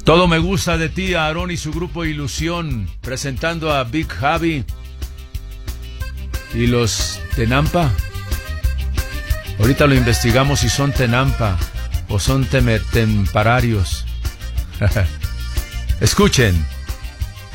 Todo me gusta de ti, Aarón y su grupo Ilusión, presentando a Big Javi y los Tenampa. Ahorita lo investigamos si son Tenampa o son temperarios. Escuchen.